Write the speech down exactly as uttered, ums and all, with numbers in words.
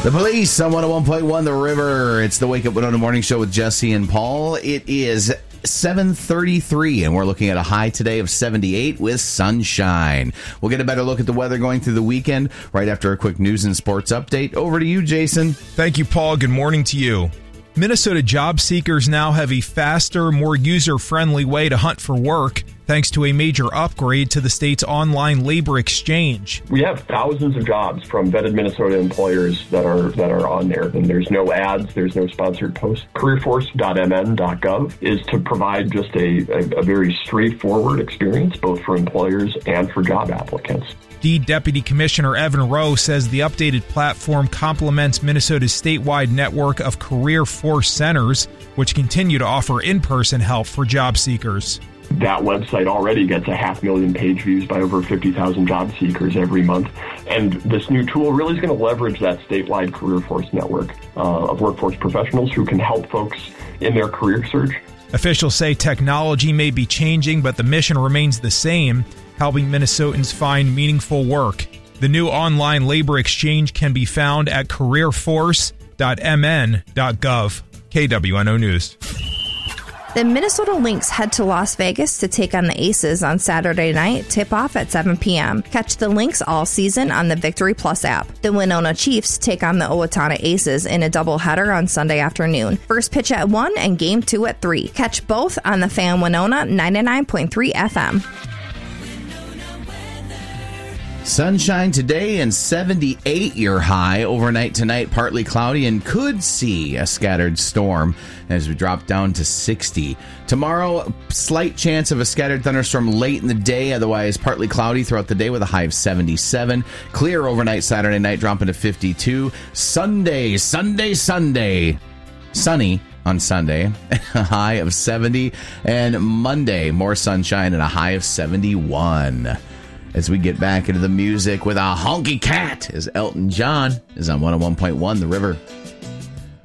The Police on one oh one point one The River. It's the Wake Up Winona Morning Show with Jesse and Paul. It is seven thirty-three, and we're looking at a high today of seventy-eight with sunshine. We'll get a better look at the weather going through the weekend right after a quick news and sports update. Over to you, Jason. Thank you, Paul. Good morning to you. Minnesota job seekers now have a faster, more user-friendly way to hunt for work, thanks to a major upgrade to the state's online labor exchange. We have thousands of jobs from vetted Minnesota employers that are that are on there, and there's no ads, there's no sponsored posts. career force dot m n dot gov is to provide just a, a, a very straightforward experience, both for employers and for job applicants. D Deputy Commissioner Evan Rowe says the updated platform complements Minnesota's statewide network of Career Force centers, which continue to offer in-person help for job seekers. That website already gets a half million page views by over fifty thousand job seekers every month. And this new tool really is going to leverage that statewide Career Force network uh, of workforce professionals who can help folks in their career search. Officials say technology may be changing, but the mission remains the same, helping Minnesotans find meaningful work. The new online labor exchange can be found at career force dot m n dot gov. K W N O News. The Minnesota Lynx head to Las Vegas to take on the Aces on Saturday night, tip-off at seven p.m. Catch the Lynx all season on the Victory Plus app. The Winona Chiefs take on the Owatonna Aces in a doubleheader on Sunday afternoon. First pitch at one and game two at three. Catch both on the Fan Winona ninety-nine point three F M. Sunshine today and seventy-eight your high. Overnight tonight, partly cloudy and could see a scattered storm as we drop down to sixty. Tomorrow, slight chance of a scattered thunderstorm late in the day. Otherwise, partly cloudy throughout the day with a high of seventy-seven. Clear overnight Saturday night, dropping to fifty-two. Sunday, Sunday, Sunday. Sunny on Sunday, a high of seventy. And Monday, more sunshine and a high of seventy-one. As we get back into the music with a honky cat, as Elton John is on one oh one point one The River.